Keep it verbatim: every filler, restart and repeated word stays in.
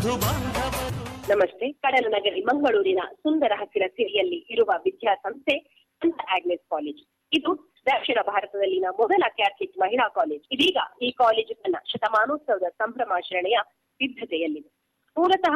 ನಮಸ್ತೆ. ಕಡಲ ನಗರಿ ಮಂಗಳೂರಿನ ಸುಂದರ ಹಸಿರ ಸಿರಿಯಲ್ಲಿ ಇರುವ ವಿದ್ಯಾಸಂಸ್ಥೆ ಸಂತ ಆಗ್ನೆಸ್ ಕಾಲೇಜ್. ಇದು ದಕ್ಷಿಣ ಭಾರತದಲ್ಲಿನ ಮೊದಲ ಕ್ಯಾಥಲಿಕ್ ಮಹಿಳಾ ಕಾಲೇಜ್. ಇದೀಗ ಈ ಕಾಲೇಜು ತನ್ನ ಶತಮಾನೋತ್ಸವದ ಸಂಭ್ರಮಾಚರಣೆಯ ಸಿದ್ಧತೆಯಲ್ಲಿದೆ. ಮೂಲತಃ